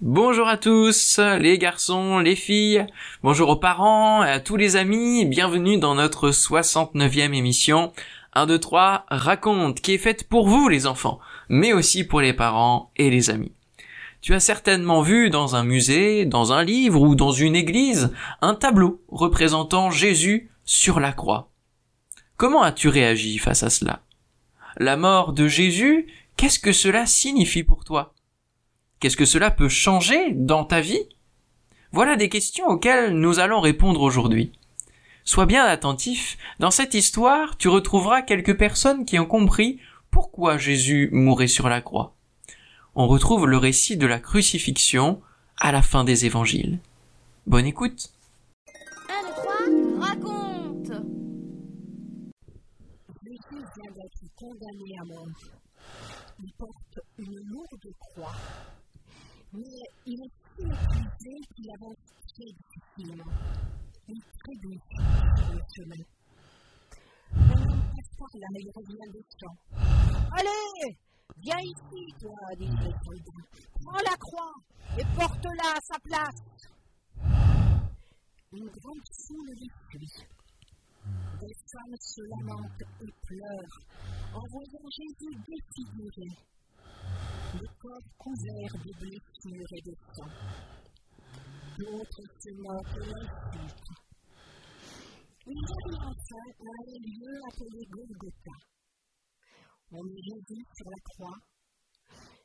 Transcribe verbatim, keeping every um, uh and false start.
Bonjour à tous, les garçons, les filles, bonjour aux parents, et à tous les amis, bienvenue dans notre soixante-neuvième émission un, deux, trois, raconte, qui est faite pour vous les enfants, mais aussi pour les parents et les amis. Tu as certainement vu dans un musée, dans un livre ou dans une église, un tableau représentant Jésus sur la croix. Comment as-tu réagi face à cela? La mort de Jésus, qu'est-ce que cela signifie pour toi? Qu'est-ce que cela peut changer dans ta vie? Voilà des questions auxquelles nous allons répondre aujourd'hui. Sois bien attentif, dans cette histoire, tu retrouveras quelques personnes qui ont compris pourquoi Jésus mourait sur la croix. On retrouve le récit de la crucifixion à la fin des évangiles. Bonne écoute. un, deux, trois, raconte. Jésus vient d'être condamné à mort. Il porte une lourde croix. Mais il est si épuisé qu'il avance très difficilement. Il trébuche sur le chemin. Un homme passe par là, il revient descend. Allez, viens ici, toi, dit le soldat. Prends la croix et porte-la à sa place. Une grande foule les suit. Des femmes se lamentent et pleurent en voyant Jésus défiguré, le corps couvert de blessures et de sang. D'autres se moquent et l'insultent. Ils arrivent enfin à un lieu appelé Golgotha. On met Jésus sur la croix